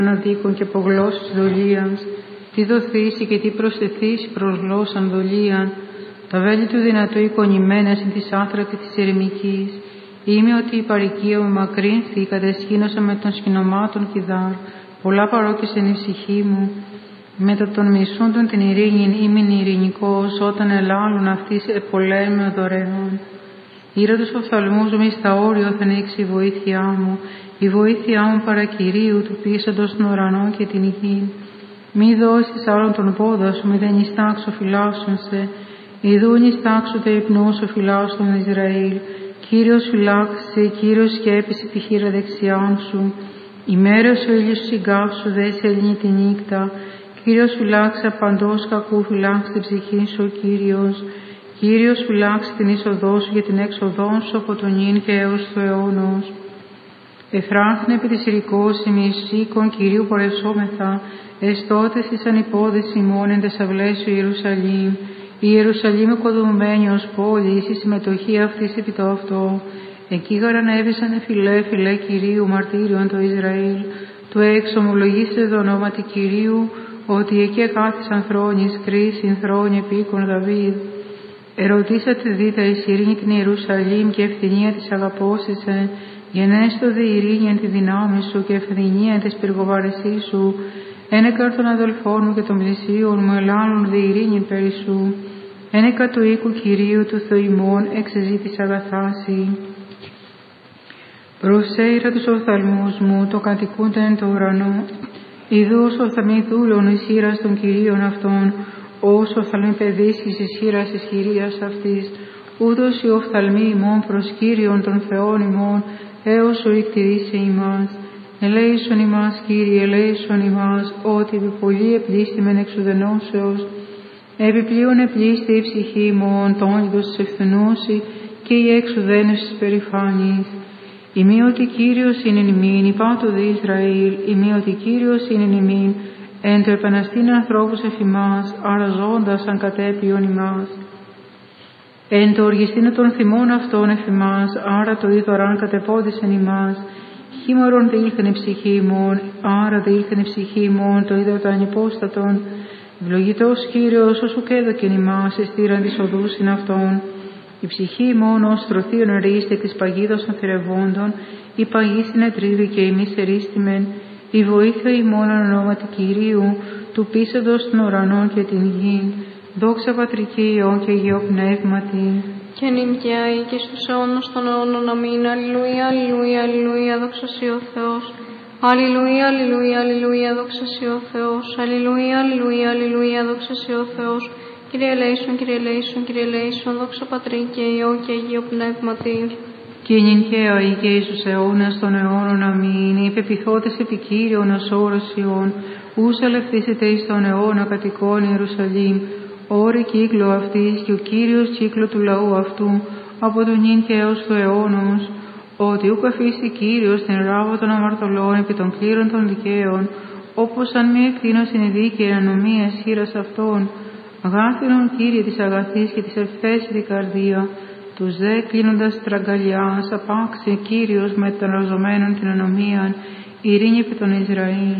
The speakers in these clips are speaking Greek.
Αναδίκων και απογλώσσης δολίας, τι δοθήσει και τι προσθεθήσει προς γλώσσαν δολίαν, τα βέλη του δυνατού εικονημένα συν της άθρατη της ερημικής, είμαι ότι η παροικία μου μακρύνθη, κατεσχήνωσα με των σκηνομάτων κιδάρ, πολλά παρόκες εν η ψυχή μου, μετά των μισούντων την ειρήνην ήμην ειρηνικός, όταν ελάλουν αυτής επολέμαι δωρεών. Ήρα τους οφθαλμούς μου στα όριο θα ανοίξει η βοήθειά μου, η βοήθειά μου παρακυρίου του πίσαντος των ουρανών και την γη. Μη δώσεις άλλον τον πόδα σου, μη δεν ιστάξω φυλάσσον σε, ιδού νιστάξω τε υπνούσω φυλάσσον Ισραήλ. Κύριος φυλάξε, Κύριος σκέπησε τη χείρα δεξιάν σου, ημέρες ο ήλιος συγκάψου δε σε ελύνει τη νύχτα. Κύριος φυλάξε παντός κακού, φυλάξε την ψυχή σου ο Κύριος. Κύριος φυλάξε την είσοδό σου και την έξοδό σου από τον ίν και έως το αιώνος. Εφράχθην επί της ειρικός ημισήκων Κυρίου πορευσόμεθα, εστότες εις ανυπόδες ημών εν τες αυλές του Ιερουσαλήμ. Η Ιερουσαλήμ οικοδομημένη ως πόλη, η συμμετοχή αυτής επί το αυτό. Εκεί γαρανέβησαν φιλέ Κυρίου μαρτύριον το Ισραήλ, του εξομολογήστε το ονόματι Κυρίου, ότι εκεί εκάθισαν θρόνης κρίσιν θρόνη επίκον Δαβίδ. Ερωτήσατε δίτα εις ειρήνη την Ιερουσαλήμ και ευθυνία της αγαπώσισε, γενέστο δε ειρήνη εν τη δυνάμει σου και ευθυνία εν της πυργοβαρεσή σου, ένεκαρ των αδελφών μου και των πλησίων μου ελάλουν δε ειρήνη περί σου, ένεκα του οίκου Κυρίου του Θεοιμών εξεζήτης αγαθάσι. Προσέειρα τους οφθαλμούς μου, το κατοικούνται εν το ουρανό, ιδούς οφθαλμοί δούλων εις χείρας των Κυρίων αυτών, όσο οφθαλμοί παιδίσεις εις χείρας ισχυρίας αυτής, ούτως οι οφθαλμοί ημών προς Κύριον των Θεών ημών, έως ο εκτηρήσε ημάς. Ελέησον ημάς, Κύριε, ελέησον ημάς, ότι επί πολύ επλήστημεν εξουδενώσεως, επιπλέον επλήστη η ψυχή ημών, το όνειδος της ευθυνούση και η εξουδένωση της περηφάνης. Ημί ότι Κύριος είναι ημίν, υπάτω δε Ισραήλ, ημί ότι Κύριος είναι ημίν, εν το επαναστήν ανθρώπους εφημάς, αραζώντας αν κατέπιον ημάς. Εν το οργιστήν των θυμών αυτών εφημάς, άρα το είδωραν κατεπόδισεν ημάς. Χήμωρον δε ήλθεν η ψυχή ημών, άρα δε ήλθεν η ψυχή ημών, το είδωρ των ανυπόστατων. Ευλογητός Κύριος, όσου κέδωκεν ημάς, εστήραν της οδούς συν αυτών. Η ψυχή ημών ως τρωθείον ερίστη εκ της παγίδος των θηρευόντων, η παγή συνετρίβη και ημείς ερίστημεν, η βοήθεια ημών εν ονόματι Κυρίου, του πίσαντος των ουρανών και την γη. Δόξα Πατρική Υιό και Υιό Πνεύματι. Και νυν και αεί και στους αιώνας των αιώνων αμήν. Αλληλούια, αλληλούια, αλληλούια, δόξα σοι ο Θεός. Αλληλούια, αλληλούια, αλληλούια, δόξα σοι ο Θεός. Αλληλούια, αλληλούια, αλληλούια, δόξα σοι ο Θεός. Κύριε ελέησον, Κύριε ελέησον, Κύριε ελέησον, δόξα Πατρί και Υιό και Υιό Πνεύματι. Και νυν και αεί και εις τους αιώνας των αιώνων αμήν. Οι πεπιθώτες επί Κύριον ως όρος Ιών, ούς αλευθύσετε εις τον αιώνα κατοικών Ιερουσαλήμ. Όρη κύκλο αυτής και ο Κύριος κύκλο του λαού αυτού, από τον νυν και έως του αιώνος, ότι ούκ αφήσει Κύριος την ράβο των αμαρτωλών επί των κλήρων των δικαίων, όπως αν μη εκτείνωσιν η δίκαιη ανομίας χείρας αυτών. Αγάθινον Κύριε της αγαθής και της ευθέσιτη καρδία, τους δε κλείνοντας τραγκαλιάς, απάξει Κύριος με των ροζωμένων την ανομίαν, ειρήνη επί των Ισραήλ.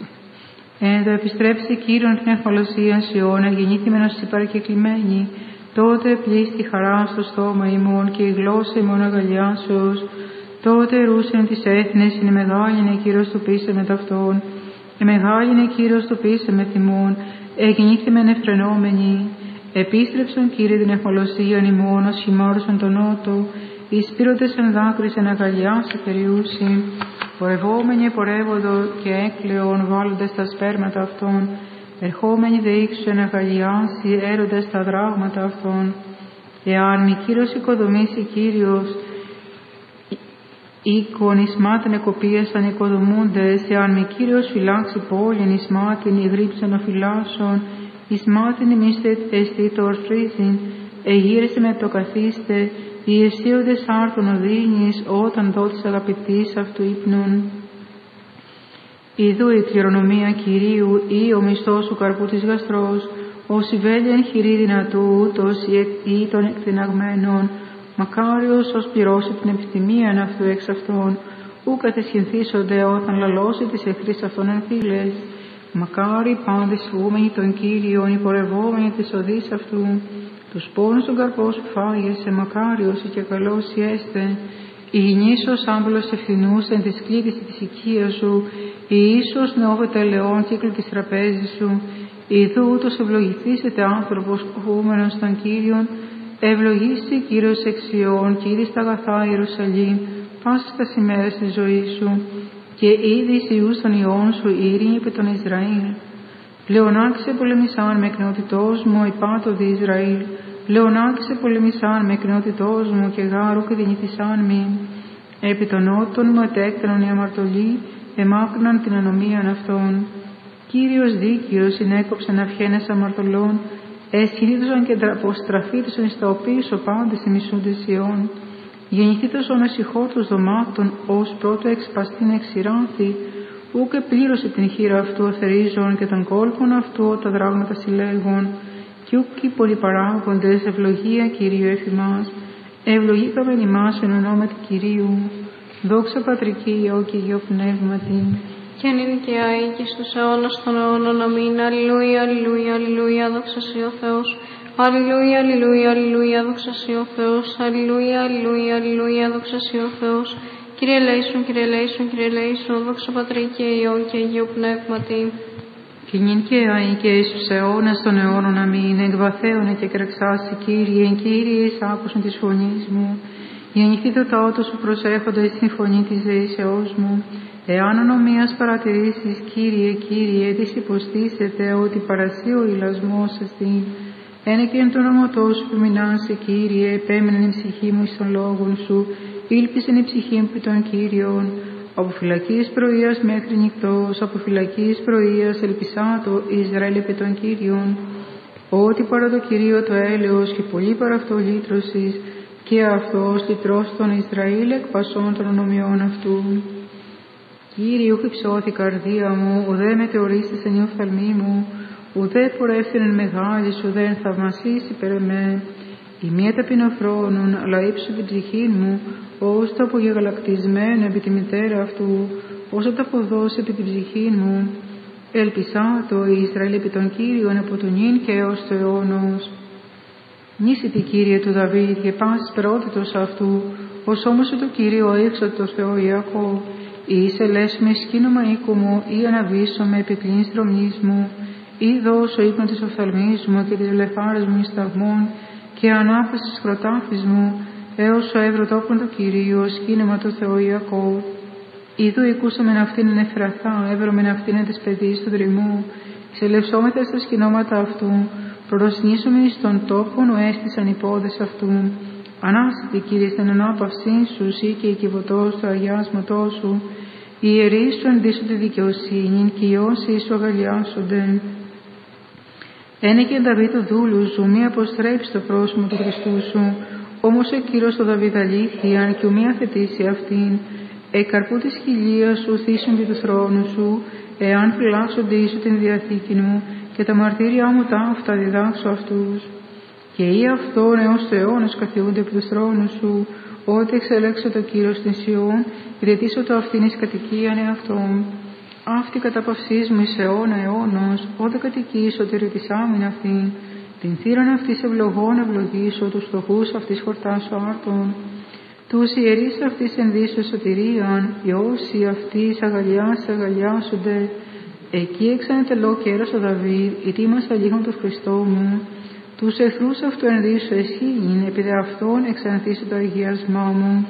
Εν το επιστρέψει Κύριον την εχμαλωσία Σιώνα, γεννήθημενος της παρακεκλημένη, τότε πλήστη χαρά στο στόμα ημών και η γλώσσα ημών αγαλιάσεως, τότε ρούσεν τις έθνες, είναι μεγάλην Κύριος του πίσε με ταυτόν, μεγάλην Κύριος του πίσε με θυμών, εγεννήθημεν εφρενόμενοι. Επίστρεψον Κύριε την εχμαλωσίαν ημών, ως χυμάρωσαν τον νότο, εις πύρωτες εν δάκρυς εν αγαλιάσε περιούσι. Πορευόμενοι πορεύοντο και έκλαιον βάλλοντες τα σπέρματα αυτών, ερχόμενοι δε ήξου εν αγαλιάσει έροντες τα δράγματα αυτών. Εάν μη Κύριος οικοδομήσει Κύριος, οίκον εις μάτιν εκοπίασαν οικοδομούντες, εάν μη Κύριος φυλάξει πόλην εις μάτιν ηγρύψαν οφυλάσσον, εις μάτιν ημίστε εστί το ορθρίζειν, εγύρισε με το καθίστε, οι αισίοντες άρτων οδύνης, όταν δότης αγαπητής αυτού ύπνων. Ιδού η κληρονομία Κυρίου ή ο μισθός του καρπού της γαστρός, ως η βέλιαν χειρή δυνατού, ούτως ή των εκτιναγμένων, μακάριος ως πληρώσει την επιθυμίαν αυτού εξ αυτών, ου κατεσχυνθήσονται όταν λαλώσει τις εχθρείς αυτών εμφύλες. Μακάρι πάντες φούμενοι των Κύριων, υπορευόμενοι της οδής αυτού, τους πόνους των καρπός σου φάγεσαι, μακάριος και καλός ιέστε. Η ίσως άμπλος ευθυνούς εν της κλήτης της οικίας σου, η ίσως νεόβεται ελαιών κύκλου της τραπέζης σου. Ιδού ούτως ευλογηθήσετε άνθρωπος φούμενος των Κύριων, ευλογήσει Κύριος εξιών, Κύριε στα αγαθά Ιερουσαλήμ, πάσες τα ημέρες της ζωής σου, και ήδη ιούς των ιών σου ειρήνη επί των Ισραήλ. Πλεονάξε πολεμησάν με εκνεότητός μου, υπάτωδη Ισραήλ. Πλεονάξε πολεμησάν με εκνεότητός μου, και γάρου και δυνηθησάν μη. Επί των νότων μου ετέκτενον η αμαρτωλή, εμάκρυναν την ανομίαν αυτών. Κύριος δίκαιος συνέκοψεν αυχένες αμαρτωλών, εσχυνήτωσαν και αποστραφήτωσαν εις τα οπίσω πάντες οι μισούντες Ιών. Γεννηθήτωσον εσυχώτους δωμάτων, ως πρώτο εξπαστήν εξηράνθη, ούκε πλήρωσε την χείρα αυτού οθερίζων και των κόλπων αυτού τα δράγματα συλλέγων, κι ούκ οι πολυπαράγοντες ευλογία Κυρίου εφημάς, ευλογήκαμεν ημάς εν ονόματι Κυρίου, δόξα Πατρική Υιό και Υιό Πνεύματι. Και νυν και αεί και στους αιώνας των αιώνων αμήν. Αλληλούια, αλληλούια, αλληλούια, δόξα σοι ο Θεός. Αλληλούια, αλληλούια, αλληλούια, δόξα σοι ο Θεός. Αλληλούια, αλληλούια, αλληλούια, δόξα σοι ο Θεός. Κύριε ελέησον, Κύριε ελέησον, Κύριε ελέησον, δόξα Πατρί και Υιό και Υιό Πνεύματι. Και νυν και αεί και εις τους αιώνας των αιώνων αμήν. Εκβαθέωνε και κρεξάσει, Κύριε, Κύριε, εις άκουσον της φωνής μου. Γεννηθείτε τα ότο σου προσέχοντα εις την φωνή της δεήσεώς μου. Εάν ονομίας παρατηρήσεις, Κύριε, Κύριε, της υποστήσετε ότι παρασύ ο ηλασμός εστίν. Ένε και εν το όνοματό σου που μεινάσαι, Κύριε, επέμενε η ψυχή μου εις των λόγων σου, ήλπισεν η ψυχή μου επί των Κύριων. Από φυλακής πρωίας μέχρι νυχτός, από φυλακής πρωίας ελπισάτο Ισραήλ επί των Κύριων. Ότι παρά το Κυρίο το έλεος και πολύ παρά αυτό λύτρωσης, και αυτός λυτρώσει τον Ισραήλ εκ πασών των ονομιών αυτού. Κύριε, ούχ υψώθη καρδία μου, ουδέ μετεωρίστης εν η οφθαλμή μου, ουδέ πορεύθυνεν μεγάλης, ουδέ θαυμασίς υπέρ εμέ. Η μία ταπεινοφρόνων, αλλά ύψω την ψυχή μου, ως το απογεγαλακτισμένο επί τη μητέρα αυτού, όσο το αποδώσει επί την ψυχή μου. Ελπισά το Ισραήλ επί των Κύριων από το νυν και έως το αιώνος. Νήσιτη Κύριε του Δαβίδ και πάσης περότητος αυτού, ως όμως το Κύριο έξω το Θεό Ιακώβ. Ή σε λες με σκήνομα οίκου μου, ή αναβήσω με επικλήν στρωμής μου, ή δώσω ύπνο της οφθαλμής μου και της βλεφάρας μου εις σταγμών, και ανάφαση της κροτάφης μου, έως ο έβρο τόπον το Κυρίο, σκήνωμα το Θεό Ιακώβ. Ιδού οικούσαμεν αυτήν εν Εφραθά, έβρωμεν αυτήν εν της παιδής του δρυμού, ξελευσόμεθα στα σκηνώματα αυτού, προσνήσομεν εις τον τόπον ο έστησαν οι πόδες αυτού. Ανάστητη, Κύριε, στην ανάπαυσή σου, σύ και η κυβωτός του αγιάσματός σου, οι ιερείς σου ενδύσουν τη δικαιοσύνη και οι όσοι σου αγαλιάσονται. Ένε και Δαβίδ του δούλου σου, μη αποστρέψει το πρόσωπο του Χριστού σου, όμως ο Κύριος το Δαβίδ αλήθειαν και μη αθετήσει αυτήν. Εκαρπού της χιλίας σου θύσονται του θρόνου σου, εάν φυλάξονται ίσου την διαθήκη μου, και τα μαρτύρια μου ταύτα διδάξω αυτούς. Και ή αυτόν έως το αιώνας καθιούνται επί του θρόνου σου, ότι εξελέξω το Κύριος στην Σιών, διαιτήσω το αυτήν εις κατοικίαν εαυτόν. Αυτή καταπαυσής μου εις αιώνα αιώνος, ότε κατοικήσω τη ρητισάμην αυτήν. Την θύραν αυτής ευλογών ευλογήσω, τους φτωχούς αυτής χορτάσω άρτων. Τους ιερείς αυτής ενδύσω σωτηρίαν, οι όσοι αυτής αγαλιάσονται. Εκεί εξανετελώ κέρας ο Δαβίδ, ητήμασα λίγον του Χριστό μου. Τους εχθρούς αυτού ενδύσω εσχήνην, επειδή αυτόν εξανθήσω το αγιασμά μου.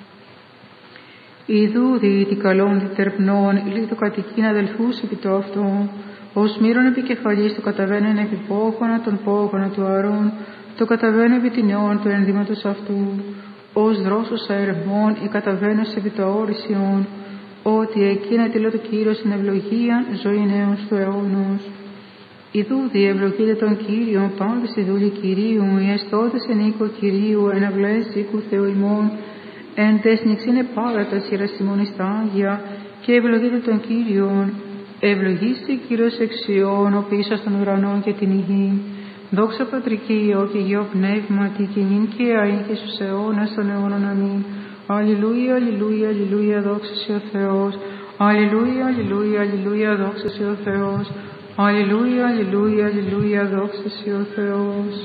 Ιδού διήτι καλών διτερπνών, ηλίτο κατοικήν αδελφούς επί το αυτό, ως μύρον επικεφαλής το καταβαίνουν επί πόγωνα των πόγωνα του Αρών, το καταβαίνουν επί την αιών του ενδύματος αυτού, ως δρόσος αερμών ή καταβαίνως επί το όρισιον, ότι εκείνα τηλώ το Κύριο στην ευλογία ζωή νέος του αιώνος. Ιδού διευλογείτε τον Κύριο πάντως στη δούλη Κυρίου, οι εστώτες εν οίκο Κυρίου, εν αυλές οίκου Θεού ημών, εν τες νηξίνε πάρατα σειρασιμών εις τα Άγια, και ευλογείτε τον Κύριον. Ευλογήστε Κύριος εξιών, ο πίσω των ουρανών και την υγιή. Δόξα Πατρική Υιό και Υιό Πνεύματι, και νυν και αεί και στους αιώνας των αιώνων αμήν. Αλληλούια, αλληλούια, αλληλούια, δόξα σε ο Θεός. Αλληλούια, αλληλούια, αλληλούια, δόξα σε ο Θεός. Αλληλούια, αλληλούια, αλληλούια, δόξα σε ο Θεός.